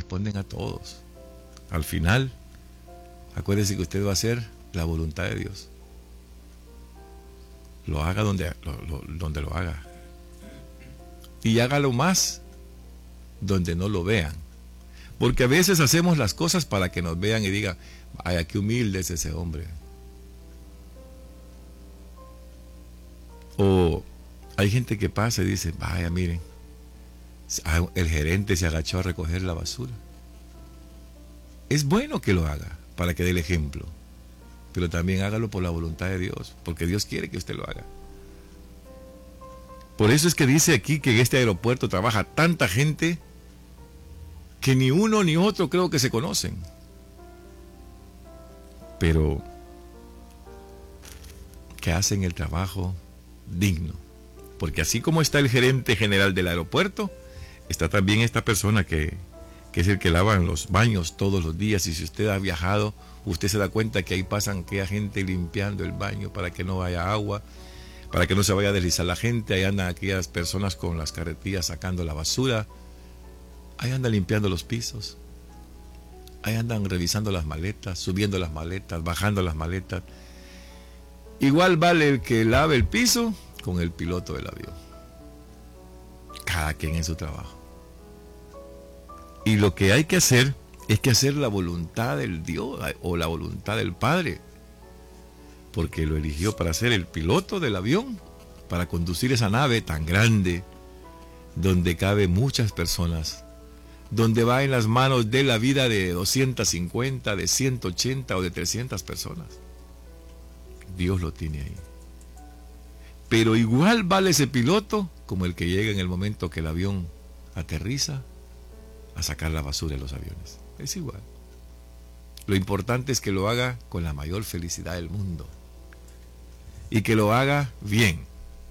responden a todos. Al final, acuérdese que usted va a hacer la voluntad de Dios. Lo haga donde lo haga. Y hágalo más donde no lo vean. Porque a veces hacemos las cosas para que nos vean y digan, vaya, qué humilde es ese hombre. O hay gente que pasa y dice, vaya, miren, el gerente se agachó a recoger la basura. Es bueno que lo haga, para que dé el ejemplo. Pero también hágalo por la voluntad de Dios, porque Dios quiere que usted lo haga. Por eso es que dice aquí que en este aeropuerto trabaja tanta gente que ni uno ni otro creo que se conocen. Pero que hacen el trabajo digno. Porque así como está el gerente general del aeropuerto, está también esta persona que es el que lava los baños todos los días. Y si usted ha viajado, usted se da cuenta que ahí pasan aquella gente limpiando el baño para que no vaya agua, para que no se vaya a deslizar la gente. Ahí andan aquellas personas con las carretillas sacando la basura. Ahí andan limpiando los pisos. Ahí andan revisando las maletas, subiendo las maletas, bajando las maletas. Igual vale el que lave el piso con el piloto del avión. Cada quien en su trabajo. Y lo que hay que hacer es que hacer la voluntad del Dios o la voluntad del Padre. Porque lo eligió para ser el piloto del avión, para conducir esa nave tan grande, donde cabe muchas personas, donde va en las manos de la vida de 250, de 180 o de 300 personas. Dios lo tiene ahí. Pero igual vale ese piloto como el que llega en el momento que el avión aterriza a sacar la basura de los aviones. Es igual. Lo importante es que lo haga con la mayor felicidad del mundo. Y que lo haga bien.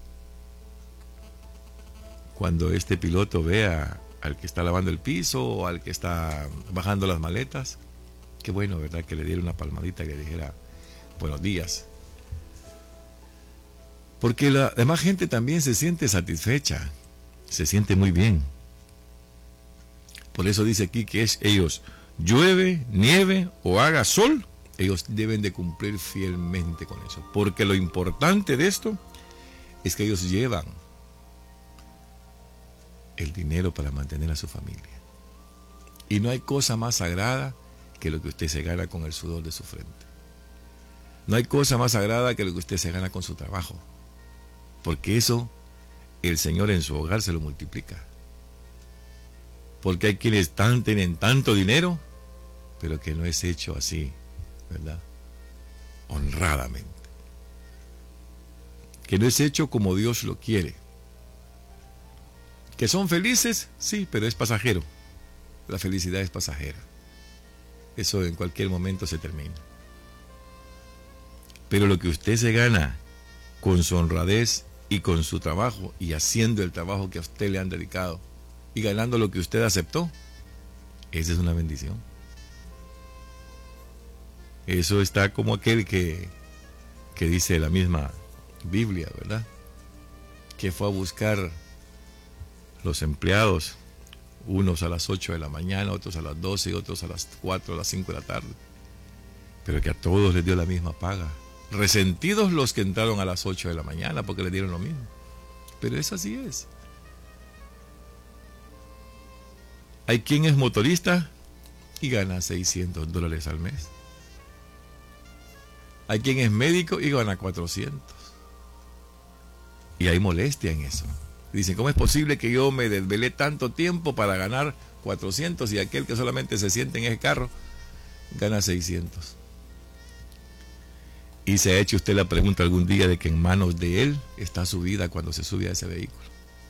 Cuando este piloto vea al que está lavando el piso o al que está bajando las maletas, qué bueno, ¿verdad? Que le diera una palmadita y le dijera buenos días. Porque la demás gente también se siente satisfecha, se siente muy bien. Por eso dice aquí que ellos, llueve, nieve o haga sol, ellos deben de cumplir fielmente con eso. Porque lo importante de esto es que ellos llevan el dinero para mantener a su familia. Y no hay cosa más sagrada que lo que usted se gana con el sudor de su frente. No hay cosa más sagrada que lo que usted se gana con su trabajo. Porque eso el Señor en su hogar se lo multiplica. Porque hay quienes tienen tanto dinero, pero que no es hecho así, ¿verdad? Honradamente. Que no es hecho como Dios lo quiere. ¿Que son felices? Sí, pero es pasajero. La felicidad es pasajera. Eso en cualquier momento se termina. Pero lo que usted se gana con su honradez y con su trabajo y haciendo el trabajo que a usted le han dedicado y ganando lo que usted aceptó, esa es una bendición. Eso está como aquel que dice la misma Biblia, ¿verdad? Que fue a buscar los empleados, unos a las 8 de la mañana, otros a las 12 y otros a las 4, a las 5 de la tarde, pero que a todos les dio la misma paga. Resentidos los que entraron a las 8 de la mañana porque les dieron lo mismo, pero eso así es. Hay quien es motorista y gana $600 al mes. Hay quien es médico y gana 400. Y hay molestia en eso. Dicen, ¿cómo es posible que yo me desvelé tanto tiempo para ganar 400 y aquel que solamente se siente en ese carro gana 600? ¿Y se ha hecho usted la pregunta algún día de que en manos de él está su vida cuando se sube a ese vehículo?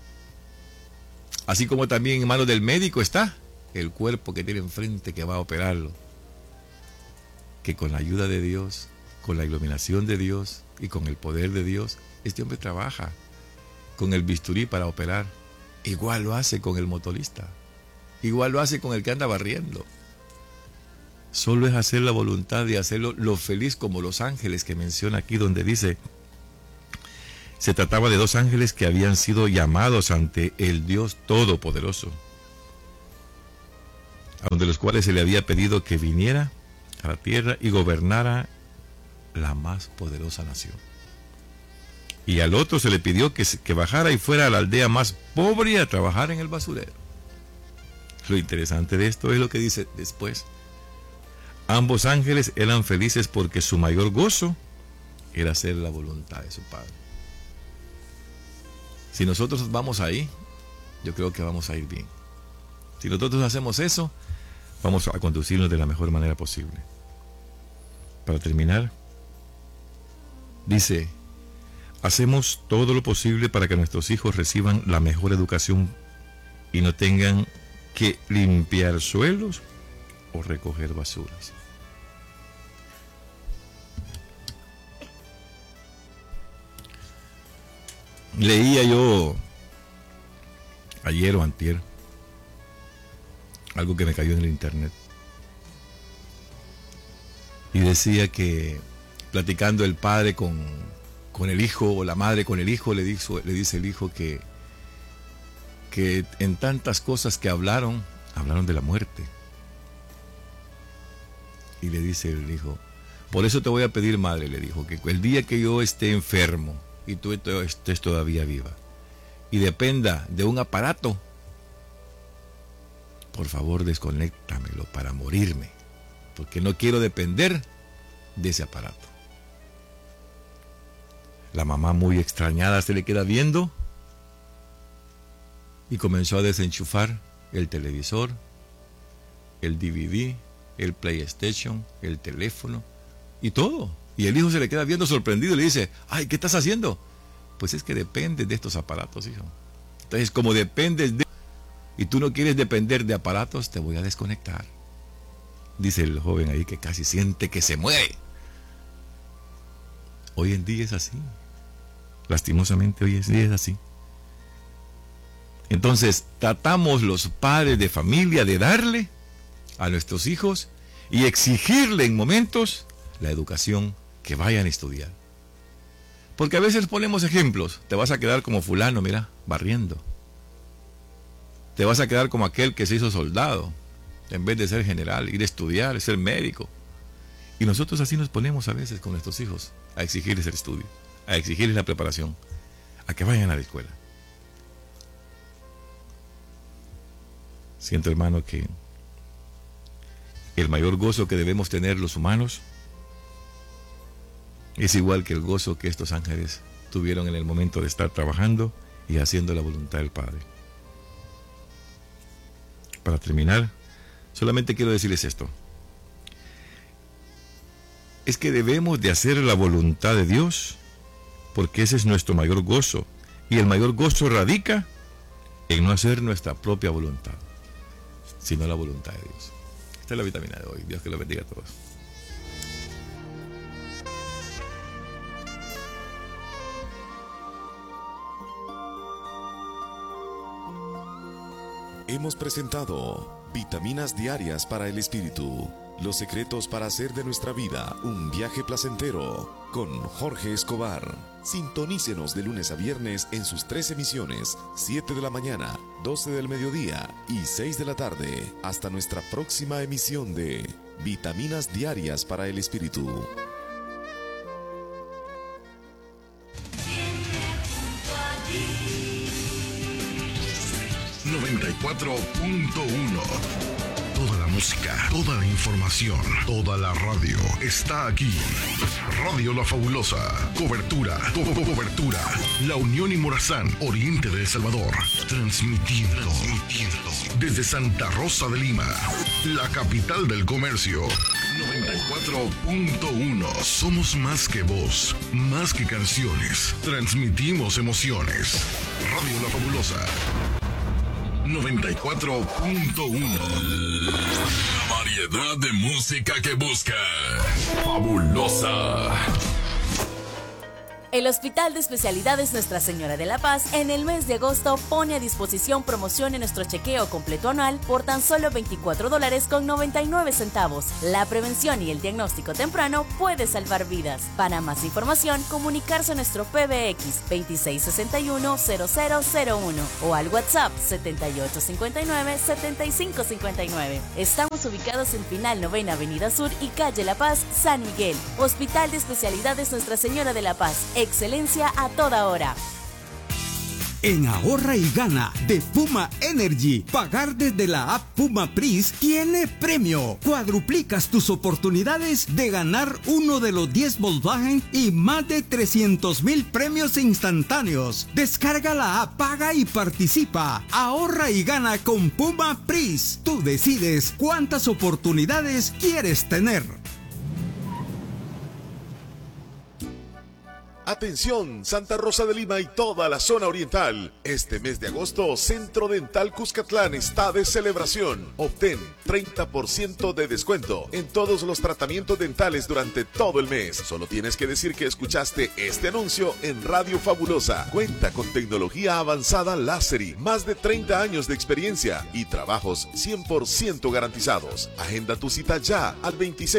Así como también en manos del médico está el cuerpo que tiene enfrente que va a operarlo. Que con la ayuda de Dios, con la iluminación de Dios y con el poder de Dios, este hombre trabaja con el bisturí para operar. Igual lo hace con el motorista. Igual lo hace con el que anda barriendo. Solo es hacer la voluntad de hacerlo lo feliz como los ángeles que menciona aquí donde dice, se trataba de 2 ángeles que habían sido llamados ante el Dios Todopoderoso. a de los cuales se le había pedido que viniera a la tierra y gobernara la más poderosa nación. Y al otro se le pidió que bajara y fuera a la aldea más pobre a trabajar en el basurero. Lo interesante de esto es lo que dice después. Ambos ángeles eran felices porque su mayor gozo era hacer la voluntad de su Padre. Si nosotros vamos ahí, yo creo que vamos a ir bien. Si nosotros hacemos eso, vamos a conducirnos de la mejor manera posible. Para terminar, dice: hacemos todo lo posible para que nuestros hijos reciban la mejor educación y no tengan que limpiar suelos o recoger basuras. Leía yo ayer o antier algo que me cayó en el internet y decía que platicando el padre con el hijo o la madre con el hijo, le dice el hijo que en tantas cosas que hablaron de la muerte. Y le dice el hijo: por eso te voy a pedir, madre, le dijo, que el día que yo esté enfermo y tú estés todavía viva y dependa de un aparato, por favor desconéctamelo para morirme, porque no quiero depender de ese aparato. La mamá, muy extrañada, se le queda viendo y comenzó a desenchufar el televisor, el DVD, el PlayStation, el teléfono y todo. Y el hijo se le queda viendo sorprendido y le dice: ay, ¿qué estás haciendo? Pues es que dependes de estos aparatos, hijo. Entonces, como dependes de... y tú no quieres depender de aparatos, te voy a desconectar. Dice el joven ahí que casi siente que se muere. Hoy en día es así. Lastimosamente hoy en día es así. Entonces, tratamos los padres de familia de darle a nuestros hijos y exigirle en momentos la educación que vayan a estudiar. Porque a veces ponemos ejemplos. Te vas a quedar como fulano, mira, barriendo. Te vas a quedar como aquel que se hizo soldado, en vez de ser general, ir a estudiar, ser médico. Y nosotros así nos ponemos a veces con nuestros hijos, a exigirles el estudio, a exigirles la preparación, a que vayan a la escuela. Siento, hermano, que el mayor gozo que debemos tener los humanos es igual que el gozo que estos ángeles tuvieron en el momento de estar trabajando y haciendo la voluntad del Padre. Para terminar, solamente quiero decirles esto. Es que debemos de hacer la voluntad de Dios, porque ese es nuestro mayor gozo. Y el mayor gozo radica en no hacer nuestra propia voluntad, sino la voluntad de Dios. Esta es la vitamina de hoy. Dios que los bendiga a todos. Hemos presentado Vitaminas Diarias para el Espíritu. Los secretos para hacer de nuestra vida un viaje placentero con Jorge Escobar. Sintonícenos de lunes a viernes en sus 3 emisiones: 7 de la mañana, 12 del mediodía y 6 de la tarde. Hasta nuestra próxima emisión de Vitaminas Diarias para el Espíritu. Toda la música, toda la información, toda la radio está aquí. Radio La Fabulosa. Cobertura. La Unión y Morazán, oriente de El Salvador. Transmitiendo desde Santa Rosa de Lima, la capital del comercio. 94.1. Somos más que voz, más que canciones. Transmitimos emociones. Radio La Fabulosa. 94.1. Variedad de música que busca. Fabulosa. El Hospital de Especialidades Nuestra Señora de la Paz en el mes de agosto pone a disposición promoción en nuestro chequeo completo anual por tan solo $24.99. La prevención y el diagnóstico temprano puede salvar vidas. Para más información, comunicarse a nuestro PBX 2661-0001 o al WhatsApp 7859-7559. Estamos ubicados en Final 9ª Avenida Sur y Calle La Paz, San Miguel. Hospital de Especialidades Nuestra Señora de la Paz. Excelencia a toda hora. En Ahorra y Gana de Puma Energy, pagar desde la app Puma Pris tiene premio. Cuadruplicas tus oportunidades de ganar uno de los 10 Volkswagen y más de 300,000 premios instantáneos. Descarga la app, paga y participa. Ahorra y gana con Puma Pris. Tú decides cuántas oportunidades quieres tener. Atención, Santa Rosa de Lima y toda la zona oriental. Este mes de agosto, Centro Dental Cuscatlán está de celebración. Obtén 30% de descuento en todos los tratamientos dentales durante todo el mes. Solo tienes que decir que escuchaste este anuncio en Radio Fabulosa. Cuenta con tecnología avanzada Láser, más de 30 años de experiencia y trabajos 100% garantizados. Agenda tu cita ya al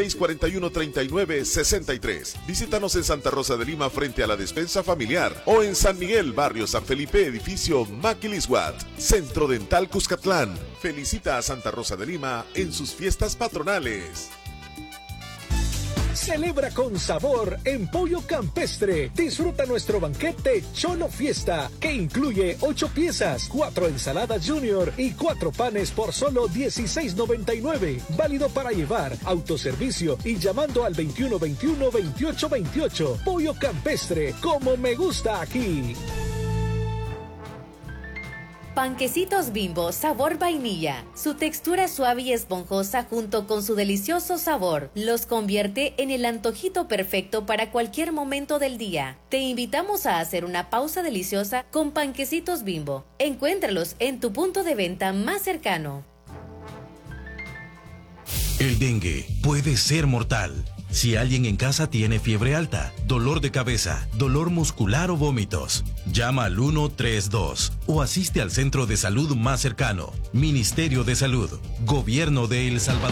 2641-3963. Visítanos en Santa Rosa de Lima frente a la despensa familiar o en San Miguel, barrio San Felipe, edificio Maquilisguat. Centro Dental Cuscatlán felicita a Santa Rosa de Lima en sus fiestas patronales. Celebra con sabor en Pollo Campestre. Disfruta nuestro banquete Cholo Fiesta, que incluye 8 piezas, 4 ensaladas junior y 4 panes por solo $16.99. Válido para llevar, autoservicio y llamando al 2121-2828. Pollo Campestre, como me gusta aquí. Panquecitos Bimbo sabor vainilla. Su textura suave y esponjosa junto con su delicioso sabor los convierte en el antojito perfecto para cualquier momento del día. Te invitamos a hacer una pausa deliciosa con Panquecitos Bimbo. Encuéntralos en tu punto de venta más cercano. El dengue puede ser mortal. Si alguien en casa tiene fiebre alta, dolor de cabeza, dolor muscular o vómitos, llama al 132 o asiste al centro de salud más cercano. Ministerio de Salud, Gobierno de El Salvador.